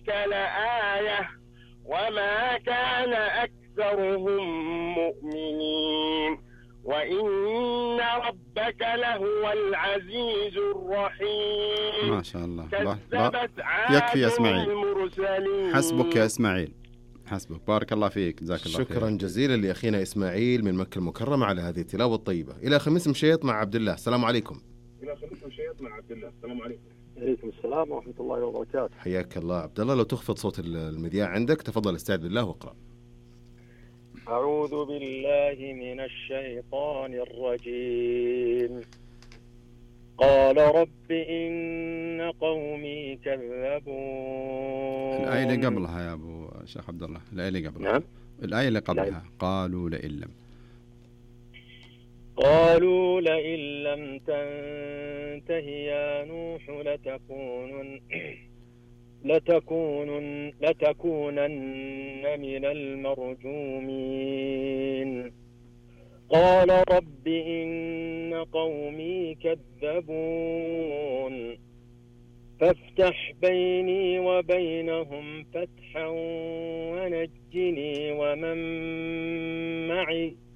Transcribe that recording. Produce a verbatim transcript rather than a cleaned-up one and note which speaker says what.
Speaker 1: ربك لآية وما كان أكثرهم مؤمنين وإن ربك لهو العزيز الرحيم.
Speaker 2: ما شاء الله.
Speaker 1: كذبت عاد
Speaker 2: يكفي يا إسماعيل،
Speaker 1: المرسلين.
Speaker 2: حسبك يا إسماعيل، حسبك. بارك الله فيك، جزاك الله خير.
Speaker 3: شكرا جزيلا لأخينا إسماعيل من مكة المكرمة على هذه التلاوة الطيبة. إلى خميس مشيط مع عبد الله. السلام عليكم.
Speaker 4: إلى خميس مشيط مع عبد الله. السلام عليكم.
Speaker 5: عليكم السلام ورحمة الله وبركاته.
Speaker 3: حياك الله عبد الله. لو تخفض صوت المذياع عندك تفضل، استعذ بالله واقرأ.
Speaker 5: أعوذ بالله من الشيطان الرجيم. قال رب إن قومي كذبون.
Speaker 2: الآية اللي قبلها يا أبو شيخ عبد الله، الآية اللي قبلها.
Speaker 5: نعم.
Speaker 2: الآية اللي قبلها قالوا لئن لم
Speaker 5: قالوا لئن لم تنته يا نوح لتكونن لتكونن لتكونن من المرجومين. قال رب إن قومي كذبون فافتح بيني وبينهم فتحا ونجني ومن معي